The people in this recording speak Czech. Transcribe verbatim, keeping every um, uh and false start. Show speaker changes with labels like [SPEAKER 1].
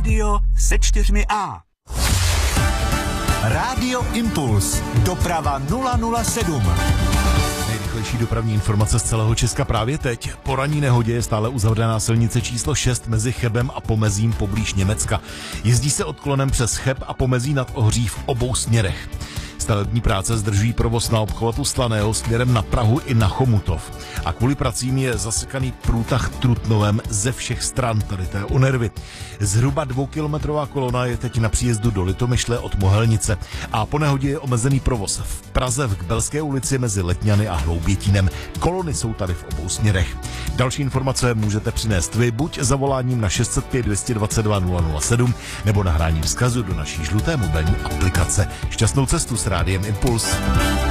[SPEAKER 1] Rádio se čtyřmi A.
[SPEAKER 2] Rádio Impuls. Doprava nula nula sedm.
[SPEAKER 3] Nejrychlejší dopravní informace z celého Česka právě teď. Po ranní nehodě je stále uzavřená silnice číslo šest mezi Chebem a Pomezím poblíž Německa. Jezdí se odklonem přes Cheb a Pomezí nad Ohří v obou směrech. Stavební práce zdržují provoz na obchvatu Slaného směrem na Prahu i na Chomutov. A kvůli pracím je zasekaný průtah Trutnovem ze všech stran, tady to je u nervy. Zhruba dvoukilometrová kolona je teď na příjezdu do Litomyšle od Mohelnice. A po nehodě je omezený provoz v Praze v Kbelské ulici mezi Letňany a Hloubětínem. Kolony jsou tady v obou směrech. Další informace můžete přinést vy buď zavoláním na šest set pět, dvě dvacet dva, nula nula sedm nebo nahráním vzkazu do naší žluté mobilní aplikace. Šťastnou cestu s Rádiem Impuls.